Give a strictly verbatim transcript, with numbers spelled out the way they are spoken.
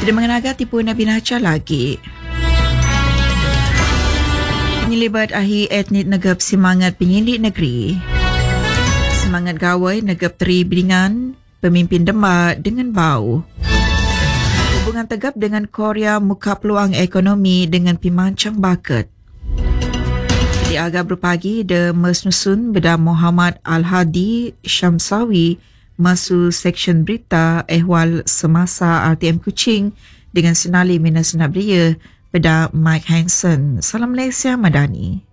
Tidak mengenaga tipu Nabi Naca lagi. Penyelibat ahli etnik negap semangat penyelidik negeri. Semangat gawai negap teri beringan pemimpin demak dengan bau. Hubungan tegap dengan Korea muka peluang ekonomi dengan pimancang bakat. Di agak berpagi de mesnusun beda Muhammad Al-Hadi Syamsawi masuk seksyen berita ehwal semasa R T M Kuching dengan senali minas senabria beda Mike Hansen. Salam Malaysia Madani.